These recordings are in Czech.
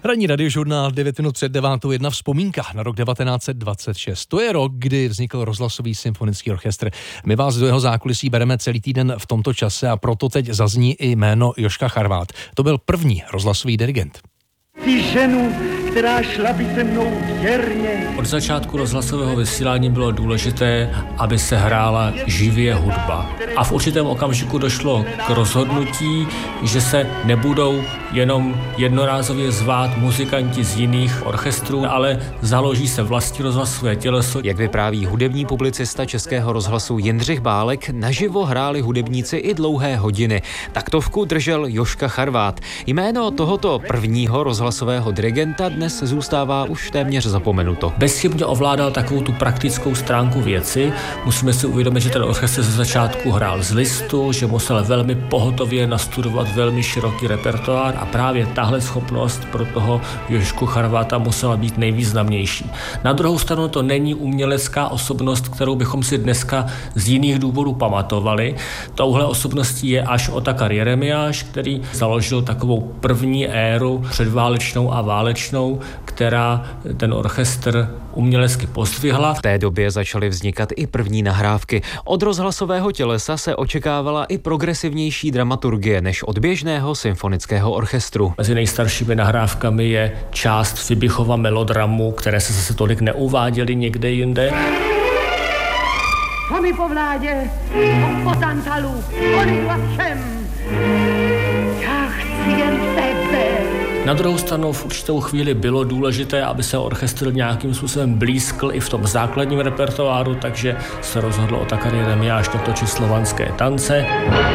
Ranní radiožurnál 9 minut před 9. Jedna vzpomínka na rok 1926. To je rok, kdy vznikl rozhlasový symfonický orchestr. My vás do jeho zákulisí bereme celý týden v tomto čase a proto teď zazní i jméno Jožka Charvát. To byl první rozhlasový dirigent. Ty ženu, která šla by se mnou věrně. Od začátku rozhlasového vysílání bylo důležité, aby se hrála živě hudba. A v určitém okamžiku došlo k rozhodnutí, že se nebudou jenom jednorázově zvát muzikanti z jiných orchestrů, ale založí se vlastní rozhlasové těleso. Jak vypráví hudební publicista Českého rozhlasu Jindřich Bálek, naživo hráli hudebníci i dlouhé hodiny. Taktovku držel Jožka Charvát. Jméno tohoto prvního rozhlasového dirigenta dnes zůstává už téměř zapomenuto. Bezchybně ovládal takovou tu praktickou stránku věci. Musíme si uvědomit, že ten orchestr ze začátku hrál z listu, že musel velmi pohotově nastudovat velmi široký repertoár a právě tahle schopnost pro toho Jožku Charváta musela být nejvýznamnější. Na druhou stranu to není umělecká osobnost, kterou bychom si dneska z jiných důvodů pamatovali. Touhle osobností je až Otakar Jeremiáš, který založil takovou první éru předválečnou a válečnou, která ten orchestr umělecky pozdvihla. V té době začaly vznikat i první nahrávky. Od rozhlasového tělesa se očekávala i progresivnější dramaturgie než od běžného symfonického orchestru. Mezi nejstaršími nahrávkami je část Fibichova melodramu, které se zase tolik neuváděly někde jinde. To mi po vládě, po Tantalu, konečně všem. Já chci jen tebe. Na druhou stranu v určitou chvíli bylo důležité, aby se orchestr nějakým způsobem blízkl i v tom základním repertoáru, takže se rozhodlo Otakar Jeremiáš natočit Slovanské tance.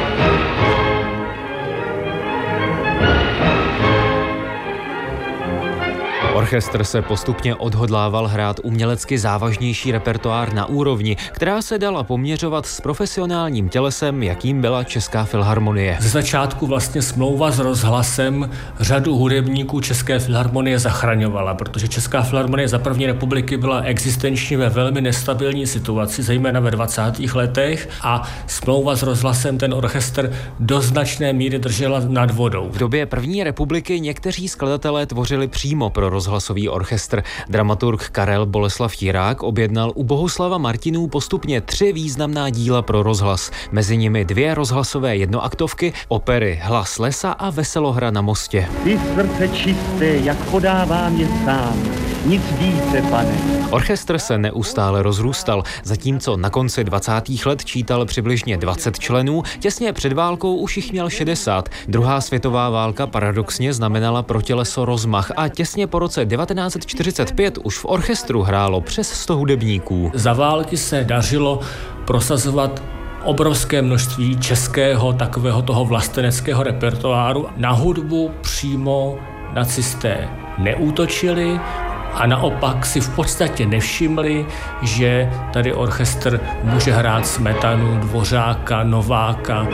Orchestr se postupně odhodlával hrát umělecky závažnější repertoár na úrovni, která se dala poměřovat s profesionálním tělesem, jakým byla Česká filharmonie. Ze začátku vlastně smlouva s rozhlasem řadu hudebníků České filharmonie zachraňovala, protože Česká filharmonie za první republiky byla existenčně ve velmi nestabilní situaci, zejména ve 20. letech, a smlouva s rozhlasem ten orchestr do značné míry držela nad vodou. V době první republiky někteří skladatelé tvořili přímo pro rozhlasový orchestr. Dramaturg Karel Boleslav Jirák objednal u Bohuslava Martinů postupně 3 významná díla pro rozhlas. Mezi nimi 2 rozhlasové jednoaktovky, opery Hlas lesa a Veselohra na mostě. Ty srdce čisté, jak podávám je sám. Nic více, pane. Orchestr se neustále rozrůstal, zatímco na konci 20. let čítal přibližně 20 členů, těsně před válkou už jich měl 60. Druhá světová válka paradoxně znamenala pro těleso rozmach a těsně po roce 1945 už v orchestru hrálo přes 100 hudebníků. Za války se dařilo prosazovat obrovské množství českého takového toho vlasteneckého repertoáru. Na hudbu přímo nacisté neútočili a naopak si v podstatě nevšimli, že tady orchestr může hrát Smetanu, Dvořáka, Nováka.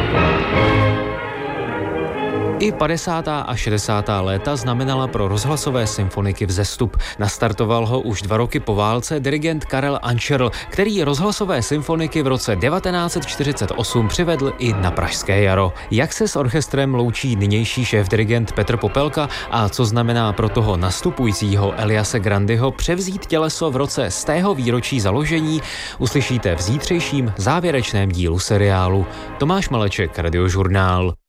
I 50. a 60. léta znamenala pro rozhlasové symfoniky vzestup. Nastartoval ho už 2 roky po válce dirigent Karel Ančerl, který rozhlasové symfoniky v roce 1948 přivedl i na Pražské jaro. Jak se s orchestrem loučí nynější šéfdirigent Petr Popelka a co znamená pro toho nastupujícího Eliase Grandyho převzít těleso v roce 100. výročí založení, uslyšíte v zítřejším závěrečném dílu seriálu. Tomáš Maleček, Radiožurnál.